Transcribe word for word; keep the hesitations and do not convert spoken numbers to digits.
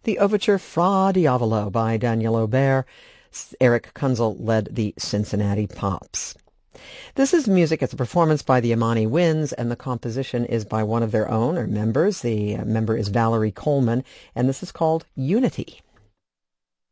the overture Fra Diavolo by Daniel Aubert. Eric Kunzel led the Cincinnati Pops. This is music. It's a performance by the Imani Winds, and the composition is by one of their own, or members. The uh, member is Valerie Coleman, and this is called Unity.